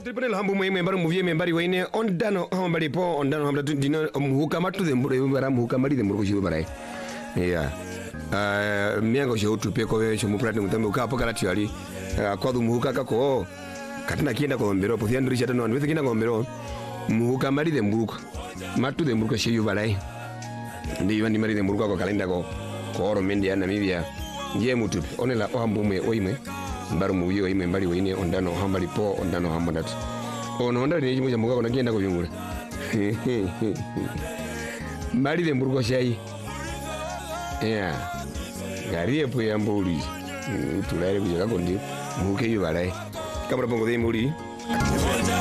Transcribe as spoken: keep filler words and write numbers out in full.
Tripene lambu mwe mbari muvye mbari wene ondano hambali po ondano hambali dino muhuka matu de mbure bara muhuka mari de mburu jiwe barai. Yeah. Uh, miango je utupe ko we cho muprate mutambe ukapo kala tiali kwa du muhuka kako katina kienda ko mbero po thiandri chata no ndwe kienda ko mbero muhuka mari de mburu matu de mburu she yubarai. Ndi yandi mari de mburu ko kalenda ko ko oro mendi ana mibia. Je mutupe onela ohambu mwe oime. Mbaru muyo oime mbari wene ondano hambali po ondano hambodat. Ono onda ni chimo cha muka kona kienda ko byungura. Mbari de mburu ko shai. Yeah. Gari epo ya mbuli. Tulare kujaka kondi. Muke yubarai. Kamera pongo de mbuli.